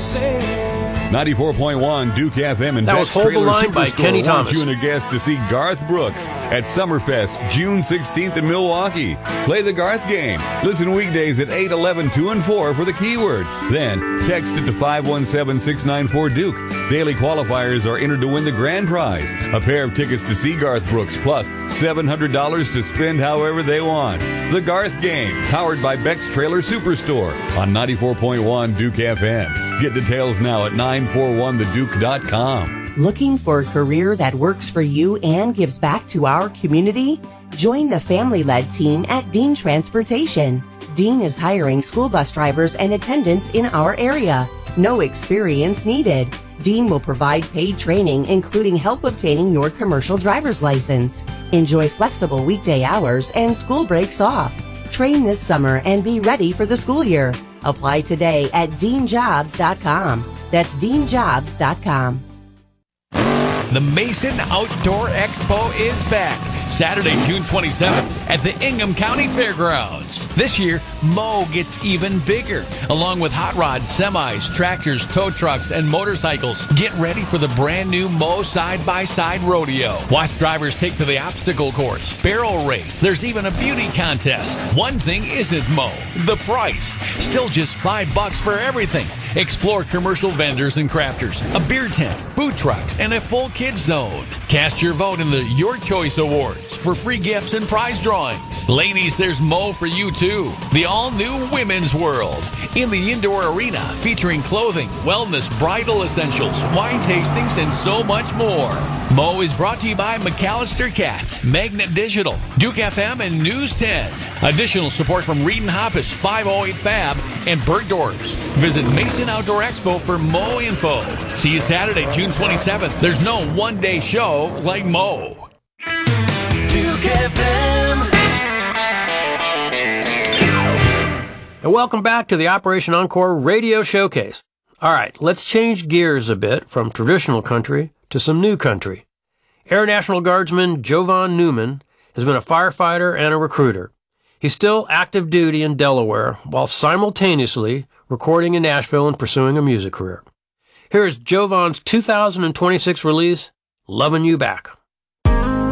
94.1 Duke FM and that was Hold the Line by Kenny Thomas. You and a guest to see Garth Brooks at Summerfest June 16th in Milwaukee. Play the Garth game. Listen weekdays at 8, 11, 2, and 4 for the keyword. Then text it to 517-694-DUKE. Daily qualifiers are entered to win the grand prize, a pair of tickets to see Garth Brooks, plus $700 to spend however they want. The Garth game, powered by Beck's Trailer Superstore on 94.1 Duke FM. Get details now at 941theduke.com. Looking for a career that works for you and gives back to our community? Join the family-led team at Dean Transportation. Dean is hiring school bus drivers and attendants in our area. No experience needed. Dean will provide paid training, including help obtaining your commercial driver's license. Enjoy flexible weekday hours and school breaks off. Train this summer and be ready for the school year. Apply today at deanjobs.com. That's deanjobs.com. The Mason Outdoor Expo is back Saturday, June 27th at the Ingham County Fairgrounds. This year, Moe gets even bigger, along with hot rods, semis, tractors, tow trucks, and motorcycles. Get ready for the brand new Moe Side-by-Side Rodeo. Watch drivers take to the obstacle course, barrel race. There's even a beauty contest. One thing isn't Moe: the price. Still just $5 for everything. Explore commercial vendors and crafters, a beer tent, food trucks, and a full kids zone. Cast your vote in the Your Choice Awards for free gifts and prize drawings. Ladies, there's Moe for you too. The all-new Women's World in the indoor arena, featuring clothing, wellness, bridal essentials, wine tastings, and so much more. Moe is brought to you by McAllister Cat, Magnet Digital, Duke FM, and News 10. Additional support from Reed & Hoppus, 508 Fab, and Bergdorf's. Visit Mason Outdoor Expo for Moe info. See you Saturday, June 27th. There's no one-day show like Moe. Duke FM. And welcome back to the Operation Encore Radio Showcase. All right, let's change gears a bit from traditional country to some new country. Air National Guardsman Jovan Newman has been a firefighter and a recruiter. He's still active duty in Delaware while simultaneously recording in Nashville and pursuing a music career. Here is Jovan's 2026 release, Lovin' You Back.